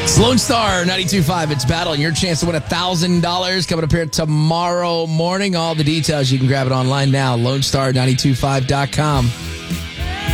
Lone Star 92.5, it's Battle, and your chance to win $1,000 coming up here tomorrow morning. All the details, you can grab it online now, LoneStar925.com.